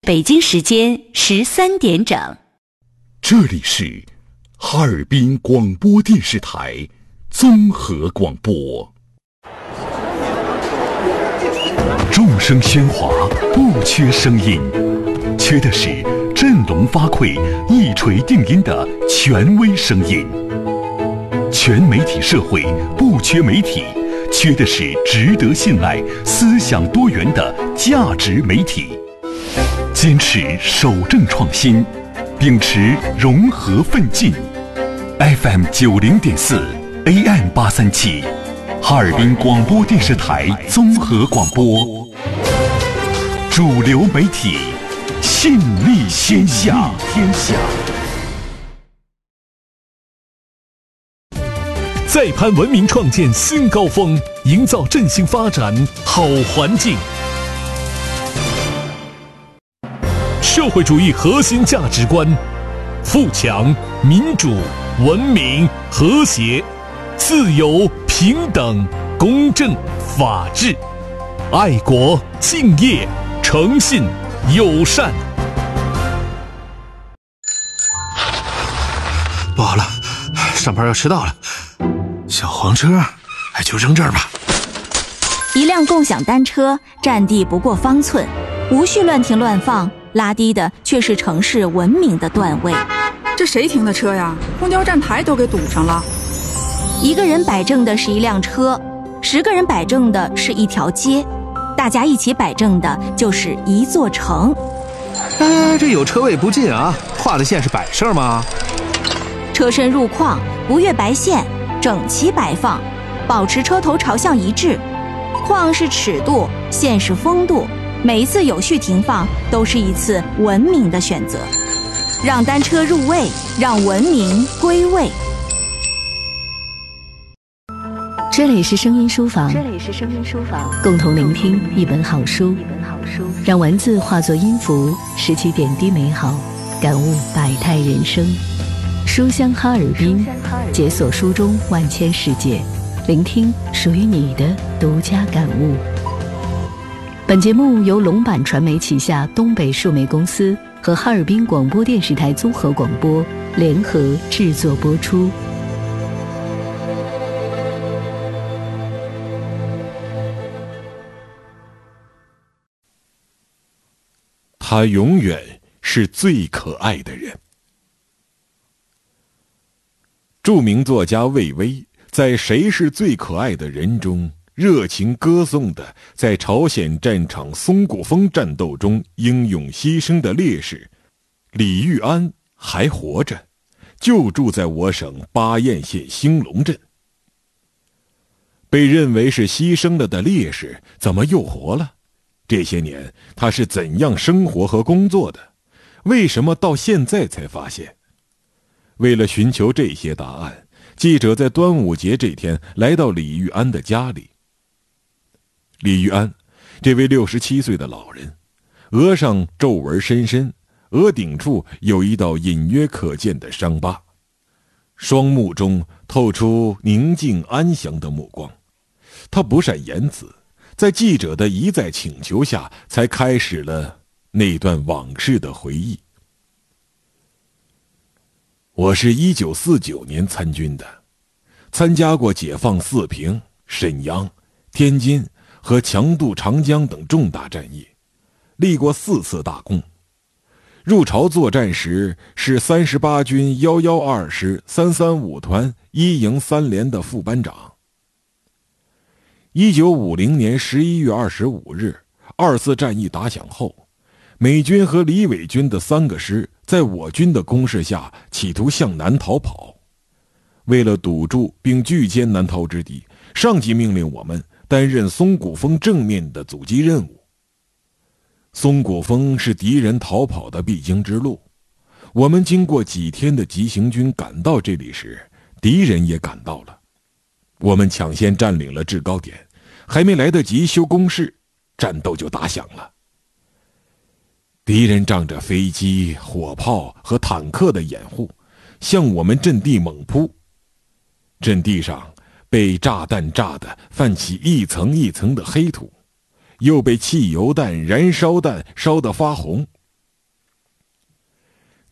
北京时间13点整。 这里是哈尔滨广播电视台综合广播。众声喧哗，不缺声音，缺的是振聋发聩、一锤定音的权威声音。全媒体社会不缺媒体，缺的是值得信赖、思想多元的价值媒体。坚持守正创新，秉持融合奋进。FM 90.4 AM 837，哈尔滨广播电视台综合广播，主流媒体，信力天下。 再攀文明创建新高峰，营造振兴发展好环境。社会主义核心价值观：富强、民主、文明、和谐、自由、平等、公正、法治、爱国、敬业、诚信、友善。 不好了，上班要迟到了。小黄车就扔这儿吧。 一辆共享单车占地不过方寸，无序乱停乱放，拉低的却是城市文明的段位。 这谁停的车呀？公交站台都给堵上了。 一个人摆正的是一辆车，10个人摆正的是一条街，大家一起摆正的就是一座城。 这有车位不进啊，画的线是摆设吗？ 车身入框，不越白线，整齐摆放，保持车头朝向一致。框是尺度，线是风度，每一次有序停放都是一次文明的选择。让单车入位，让文明归位。 这里是声音书房，共同聆听一本好书，让文字化作音符，拾起点滴美好，感悟百态人生。书香哈尔滨，解锁书中万千世界，聆听属于你的独家感悟。本节目由龙板传媒旗下东北数媒公司和哈尔滨广播电视台综合广播联合制作播出。 他永远是最可爱的人。著名作家魏巍在《谁是最可爱的人》中热情歌颂的在朝鲜战场松骨峰战斗中英勇牺牲的烈士李玉安还活着，就住在我省巴彦县兴隆镇。被认为是牺牲了的烈士怎么又活了？这些年他是怎样生活和工作的？为什么到现在才发现？为了寻求这些答案，记者在端午节这天来到李玉安的家里。李玉安这位67岁的老人，额上皱纹深深，额顶处有一道隐约可见的伤疤，双目中透出宁静安详的目光。他不善言辞，在记者的一再请求下，才开始了那段往事的回忆。我是1949年参军的，参加过解放四平、沈阳、天津和强渡长江等重大战役，立过4次大功。入朝作战时是38军112师335团1营3连的副班长。1950年11月25日，2次战役打响后，美军和李伟军的3个师在我军的攻势下企图向南逃跑。为了堵住并拒歼南逃之地，上级命令我们担任松骨峰正面的阻击任务。松骨峰是敌人逃跑的必经之路，我们经过几天的急行军赶到这里时，敌人也赶到了。我们抢先占领了制高点，还没来得及修工事，战斗就打响了。敌人仗着飞机、火炮和坦克的掩护，向我们阵地猛扑。阵地上被炸弹炸得泛起一层一层的黑土，又被汽油弹、燃烧弹烧得发红，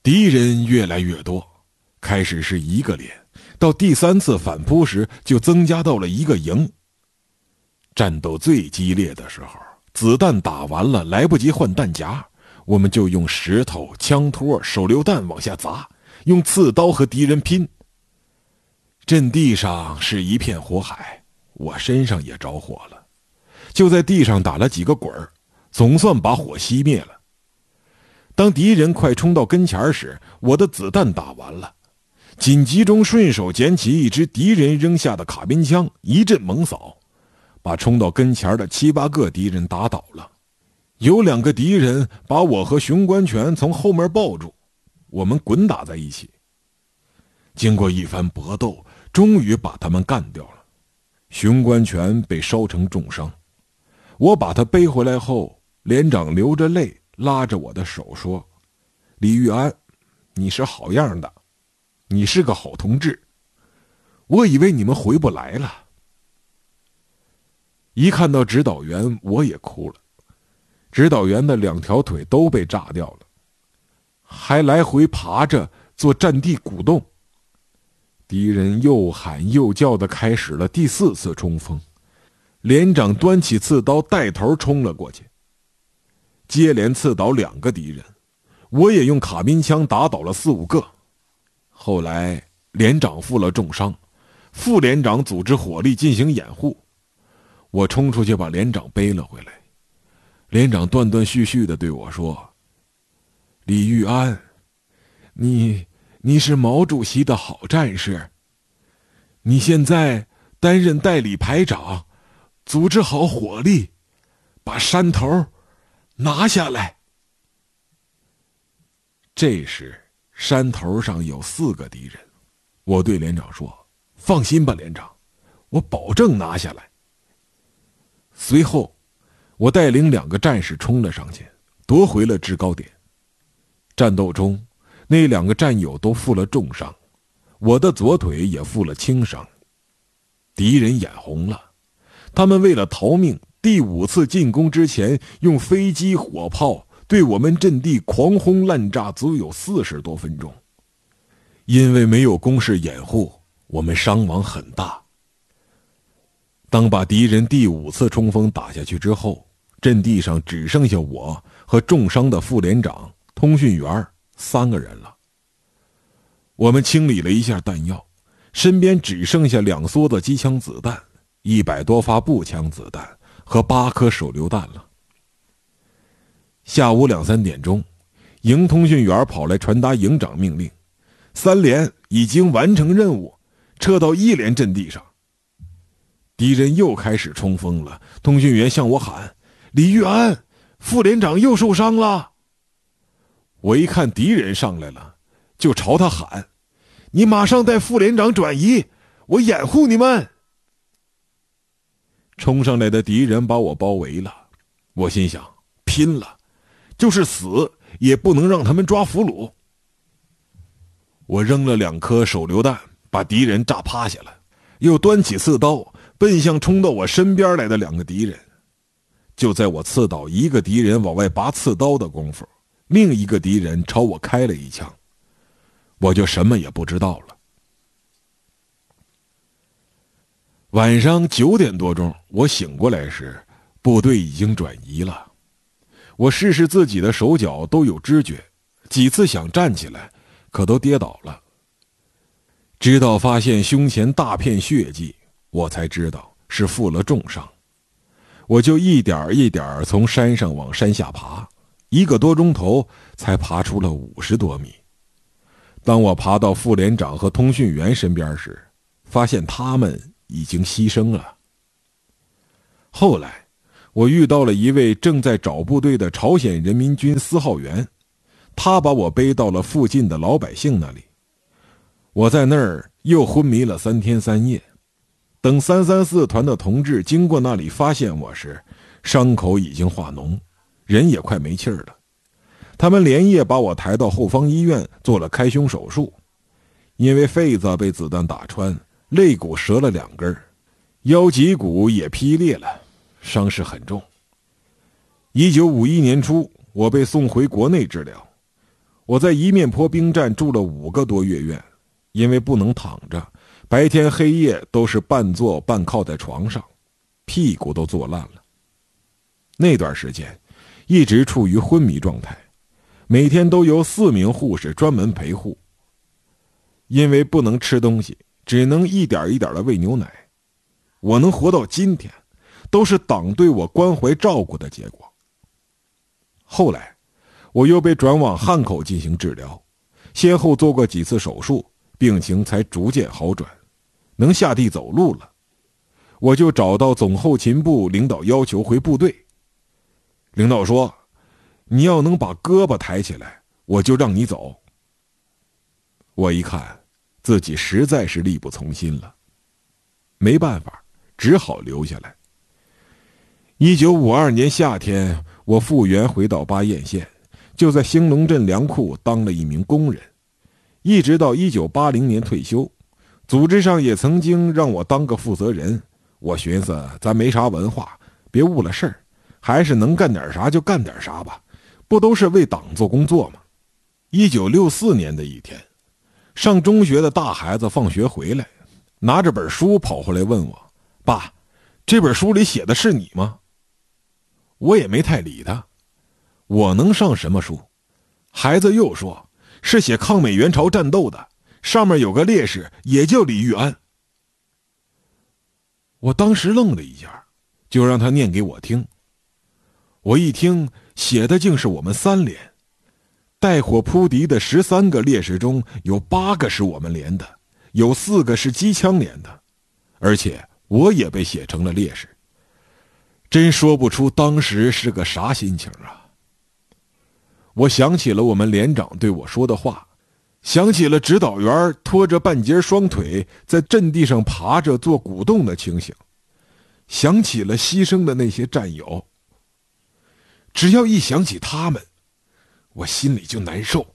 敌人越来越多，开始是一个连，到第3次反扑时就增加到了1个营。战斗最激烈的时候，子弹打完了来不及换弹夹，我们就用石头、枪托、手榴弹往下砸，用刺刀和敌人拼。阵地上是一片火海，我身上也着火了，就在地上打了几个滚儿，总算把火熄灭了。当敌人快冲到跟前时，我的子弹打完了，紧急中顺手捡起一支敌人扔下的卡宾枪，一阵猛扫，把冲到跟前的7、8个敌人打倒了。有2个敌人把我和熊关全从后面抱住，我们滚打在一起。经过一番搏斗，终于把他们干掉了。熊关全被烧成重伤，我把他背回来后，连长流着泪拉着我的手说：“李玉安，你是好样的，你是个好同志，我以为你们回不来了。”一看到指导员，我也哭了。指导员的2条腿都被炸掉了，还来回爬着做战地鼓动。敌人又喊又叫地开始了第4次冲锋，连长端起刺刀带头冲了过去，接连刺倒2个敌人，我也用卡宾枪打倒了4、5个。后来连长负了重伤，副连长组织火力进行掩护，我冲出去把连长背了回来。连长断断续续地对我说：“李玉安，你是毛主席的好战士，你现在担任代理排长，组织好火力，把山头拿下来。”这时山头上有4个敌人，我对连长说：“放心吧，连长，我保证拿下来。”随后我带领2个战士冲了上去，夺回了制高点。战斗中那2个战友都负了重伤，我的左腿也负了轻伤。敌人眼红了，他们为了逃命，第5次进攻之前用飞机、火炮对我们阵地狂轰滥炸，足有40多分钟。因为没有工事掩护，我们伤亡很大。当把敌人第5次冲锋打下去之后，阵地上只剩下我和重伤的副连长、通讯员3个人了。我们清理了一下弹药，身边只剩下2梭子机枪子弹、100多发步枪子弹和8颗手榴弹了。下午2、3点钟，营通讯员跑来传达营长命令：3连已经完成任务，撤到1连阵地上。敌人又开始冲锋了，通讯员向我喊：“李玉安，副连长又受伤了。”我一看敌人上来了，就朝他喊：“你马上带副连长转移，我掩护你们。”冲上来的敌人把我包围了，我心想：拼了，就是死也不能让他们抓俘虏。我扔了2颗手榴弹，把敌人炸趴下了，又端起刺刀奔向冲到我身边来的2个敌人。就在我刺倒1个敌人往外拔刺刀的功夫，另一个敌人朝我开了1枪，我就什么也不知道了。晚上9点多钟，我醒过来时，部队已经转移了。我试试自己的手脚都有知觉，几次想站起来，可都跌倒了。直到发现胸前大片血迹，我才知道是负了重伤。我就一点一点从山上往山下爬，1个多钟头才爬出了50多米。当我爬到副连长和通讯员身边时，发现他们已经牺牲了。后来我遇到了一位正在找部队的朝鲜人民军4号员，他把我背到了附近的老百姓那里。我在那儿又昏迷了3天3夜。等334团的同志经过那里发现我时，伤口已经化脓，人也快没气儿了。他们连夜把我抬到后方医院做了开胸手术，因为肺子被子弹打穿，肋骨折了2根，腰脊骨也劈裂了，伤势很重。1951年初，我被送回国内治疗。 我在一面坡兵站住了5个多月院，因为不能躺着，白天黑夜都是半坐半靠在床上，屁股都坐烂了。那段时间一直处于昏迷状态，每天都由4名护士专门陪护。因为不能吃东西，只能一点一点的喂牛奶。我能活到今天，都是党对我关怀照顾的结果。后来我又被转往汉口进行治疗，先后做过几次手术，病情才逐渐好转，能下地走路了。我就找到总后勤部领导要求回部队。领导说，你要能把胳膊抬起来，我就让你走。我一看自己实在是力不从心了，没办法，只好留下来。1952年夏天，我复员回到巴彦县，就在兴隆镇粮库当了一名工人，一直到1980年退休。组织上也曾经让我当个负责人，我寻思咱没啥文化，别误了事儿，还是能干点啥就干点啥吧，不都是为党做工作吗？1964年的一天，上中学的大孩子放学回来，拿着本书跑回来问我，爸，这本书里写的是你吗？我也没太理他，我能上什么书？孩子又说，是写抗美援朝战斗的，上面有个烈士也叫李玉安。我当时愣了一下，就让他念给我听。我一听，写的竟是我们3连。带火扑敌的13个烈士中，有8个是我们连的，有4个是机枪连的，而且我也被写成了烈士。真说不出当时是个啥心情啊！我想起了我们连长对我说的话，想起了指导员拖着半截双腿在阵地上爬着做鼓动的情形，想起了牺牲的那些战友。只要一想起他们，我心里就难受。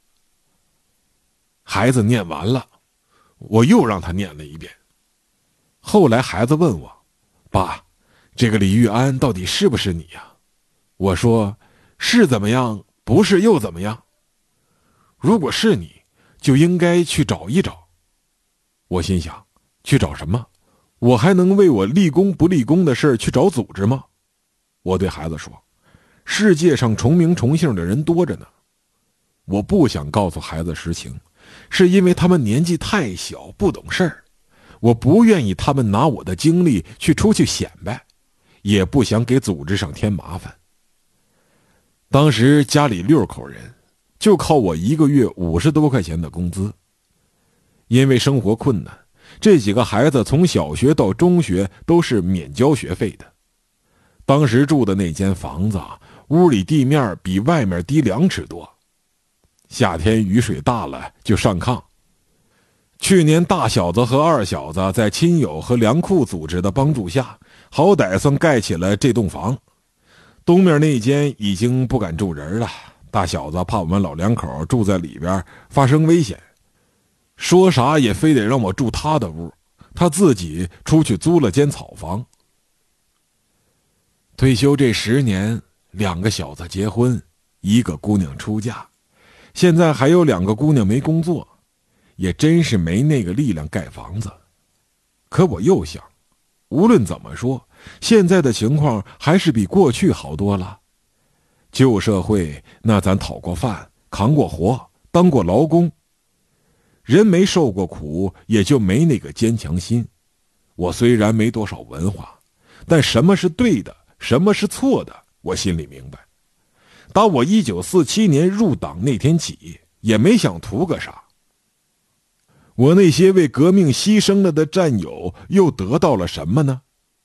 孩子念完了，我又让他念了一遍。后来孩子问我，爸，这个李玉安到底是不是你呀？我说，是怎么样，不是又怎么样？如果是你，就应该去找一找。我心想，去找什么？我还能为我立功不立功的事去找组织吗？我对孩子说，世界上重名重姓的人多着呢。我不想告诉孩子实情，是因为他们年纪太小，不懂事儿。我不愿意他们拿我的经历去出去显摆，也不想给组织上添麻烦。当时家里6口人，就靠我1个月50多块钱的工资。因为生活困难，这几个孩子从小学到中学都是免交学费的。当时住的那间房子，屋里地面比外面低2尺多，夏天雨水大了就上炕。去年大小子和二小子在亲友和粮库组织的帮助下，好歹算盖起了这栋房。东面那间已经不敢住人了，大小子怕我们老两口住在里边发生危险，说啥也非得让我住他的屋，他自己出去租了间草房。退休这10年，2个小子结婚，1个姑娘出嫁，现在还有2个姑娘没工作，也真是没那个力量盖房子。可我又想，无论怎么说，现在的情况还是比过去好多了。旧社会那咱讨过饭，扛过活，当过劳工，人没受过苦，也就没那个坚强心。我虽然没多少文化，但什么是对的，什么是错的，我心里明白。打我1947年入党那天起，也没想图个啥。我那些为革命牺牲了的战友又得到了什么呢？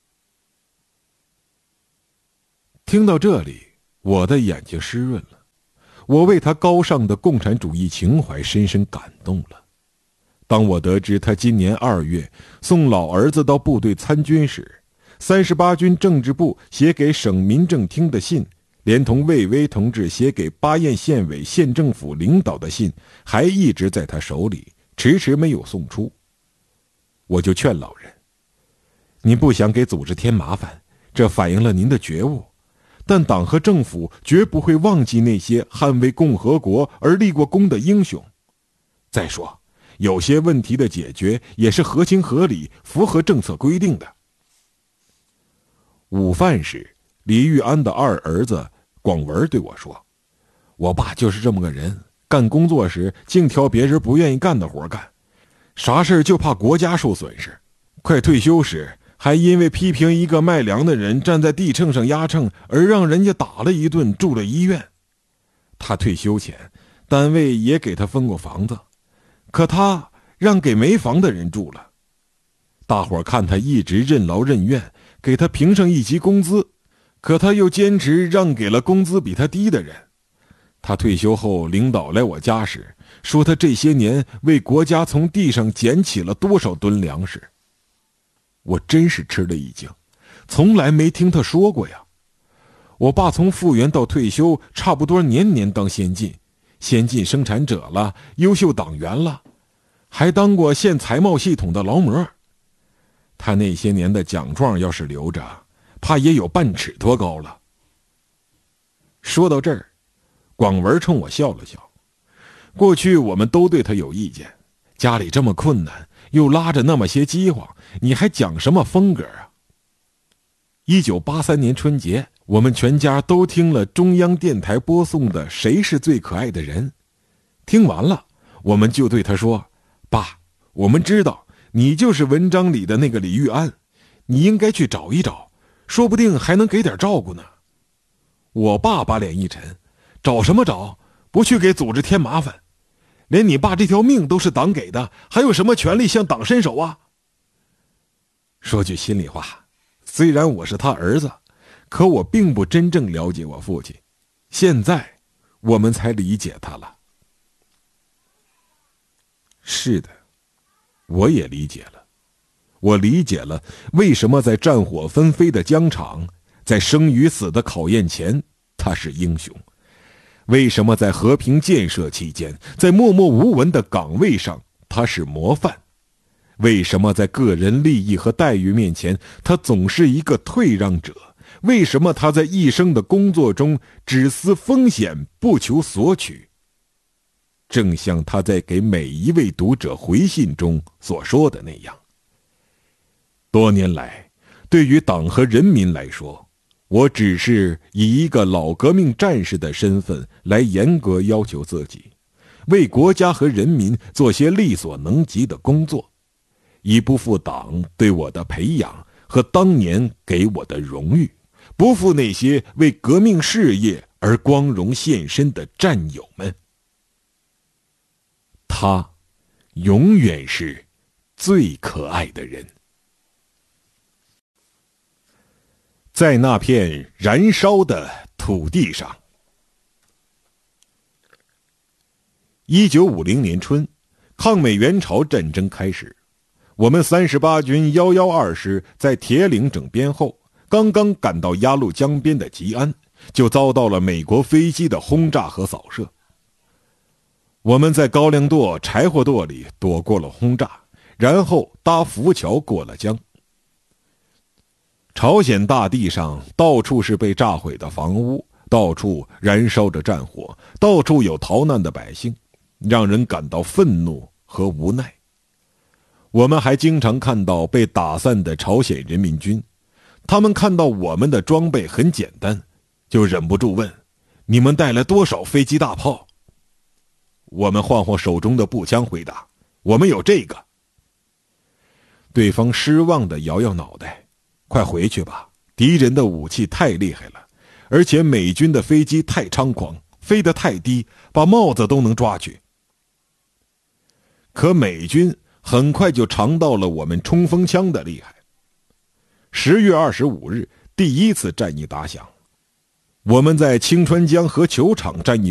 听到这里，我的眼睛湿润了，我为他高尚的共产主义情怀深深感动了。当我得知他今年2月送老儿子到部队参军时，38军政治部写给省民政厅的信，连同魏巍同志写给巴彦县委县政府领导的信，还一直在他手里，迟迟没有送出。我就劝老人，您不想给组织添麻烦，这反映了您的觉悟。 但党和政府绝不会忘记那些捍卫共和国而立过功的英雄。再说，有些问题的解决也是合情合理，符合政策规定的。午饭时，李玉安的二儿子广文对我说，我爸就是这么个人，干工作时净挑别人不愿意干的活干，啥事就怕国家受损失。快退休时，还因为批评一个卖粮的人站在地秤上压秤而让人家打了一顿，住了医院。他退休前，单位也给他分过房子，可他让给没房的人住了。大伙看他一直任劳任怨，给他评上一级工资，可他又坚持让给了工资比他低的人。他退休后，领导来我家时，说他这些年为国家从地上捡起了多少吨粮食。我真是吃了一惊，从来没听他说过呀。我爸从复员到退休，差不多年年当先进，先进生产者了，优秀党员了，还当过县财贸系统的劳模。他那些年的奖状要是留着，怕也有半尺多高了。说到这儿，广文冲我笑了笑。过去我们都对他有意见，家里这么困难，又拉着那么些饥荒，你还讲什么风格啊？1983年春节，我们全家都听了中央电台播送的《谁是最可爱的人》。听完了，我们就对他说，爸，我们知道你就是文章里的那个李玉安，你应该去找一找，说不定还能给点照顾呢。我爸把脸一沉，找什么找？不去给组织添麻烦，连你爸这条命都是党给的，还有什么权利向党伸手啊？说句心里话，虽然我是他儿子，可我并不真正了解我父亲，现在我们才理解他了。是的，我也理解了。我理解了为什么在战火纷飞的疆场，在生与死的考验前，他是英雄。为什么在和平建设期间，在默默无闻的岗位上，他是模范？为什么在个人利益和待遇面前，他总是一个退让者？为什么他在一生的工作中只思风险，不求索取？正像他在给每一位读者回信中所说的那样，多年来，对于党和人民来说，我只是以一个老革命战士的身份来严格要求自己，为国家和人民做些力所能及的工作，以不负党对我的培养和当年给我的荣誉，不负那些为革命事业而光荣献身的战友们。他永远是最可爱的人。在那片燃烧的土地上。1950年春，抗美援朝战争开始，我们38军112师在铁岭整编后，刚刚赶到鸭绿江边的吉安，就遭到了美国飞机的轰炸和扫射。我们在高粱垛、柴火垛里躲过了轰炸，然后搭浮桥过了江。朝鲜大地上到处是被炸毁的房屋，到处燃烧着战火，到处有逃难的百姓，让人感到愤怒和无奈。我们还经常看到被打散的朝鲜人民军，他们看到我们的装备很简单，就忍不住问：你们带了多少飞机大炮？我们晃晃手中的步枪回答：我们有这个。对方失望地摇摇脑袋：快回去吧，敌人的武器太厉害了，而且美军的飞机太猖狂，飞得太低，把帽子都能抓去。可美军很快就尝到了我们冲锋枪的厉害。10月25日，第一次战役打响，我们在清川江和球场战役